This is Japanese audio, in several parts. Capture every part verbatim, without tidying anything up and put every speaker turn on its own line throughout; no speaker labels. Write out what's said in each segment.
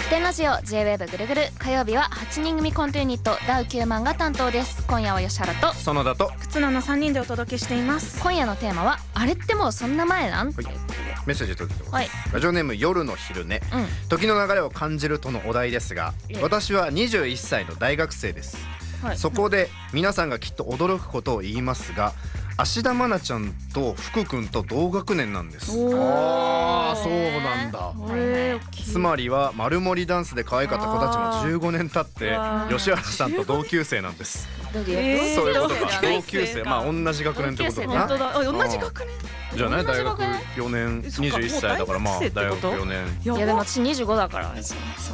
天ラジオ ジェイウェーブ ぐるぐる、火曜日ははちにん組コントユニットダウきゅうまんが担当です。今夜は吉原と
園田と
忽那のさんにんでお届けしています。
今夜のテーマはあれってもうそんな前なん、はい、
メッセージ届いてます、
はい、
ラジオネーム夜の昼寝、うん、時の流れを感じるとのお題ですが、私はにじゅういっさいの大学生です、はい、そこで皆さんがきっと驚くことを言いますが、芦田愛菜ちゃんと福くんと同学年なんです。ああ、そうなんだ。つまりは丸盛りダンスで可愛かった子たちもじゅうごねん経って吉原さんと同級生なんです。
どういう
そういうことか。同級生、まあ同じ学年ってことだな。
本当だ、同じ学年
じゃない、大学よねん、にじゅういっさいだから、まあ大学よねん。
いやでも私にじゅうごだから。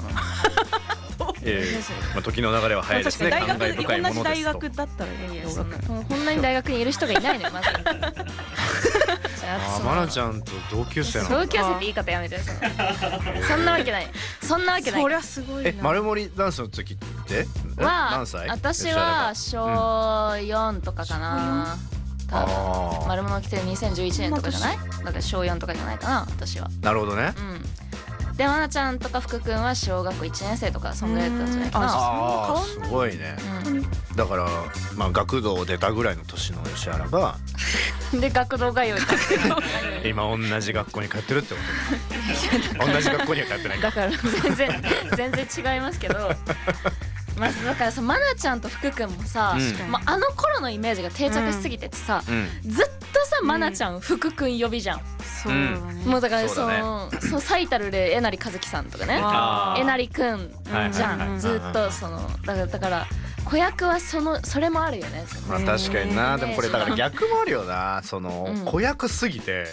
えーまあ、時の流れは早いですね。感慨深いものですと。
同じ大学だったらいいや、そんな
こんなに大学にいる人がいないのよまず。
あ、愛菜ちゃんと同級生なの。
同級生って言い方やめて。そんなわけない。そんなわけない。
そりゃすごいな。
え、丸盛りダンスの時って
は
何歳？
私はしょうよんとかかな。多分丸物着てるにせんじゅういちねんとかじゃない？だってしょうよんとかじゃないかな私は。な
るほどね。
うん。で、愛菜ちゃんとか福くんは小学校いちねん生とかそんぐらいだったんじゃないかな。
ああ、すごいね、うん、だからまあ学童出たぐらいの年の吉原が
で学童通い
今同じ学校に通ってるってこと同じ学校には通ってない
だから全然全然違いますけどまあ、だからさ、愛菜ちゃんと福くんもさ、うんまあ、あの頃のイメージが定着しすぎててさ、うん、ずっとさ愛菜ちゃん、うん、福くん呼びじゃん。
そうだね。
もうだからそのそう最たる例えなりかずきさんとかね、えなりくんじゃん、ずっとそのだからだから子役はそのそれもあるよね。
まあ確かにな。でもこれだから逆もあるよな。その子役すぎて